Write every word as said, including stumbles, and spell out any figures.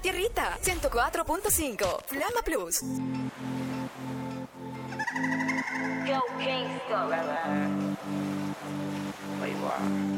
tierrita. ciento cuatro punto cinco. Flama Plus. Go Kingston. Ahí va.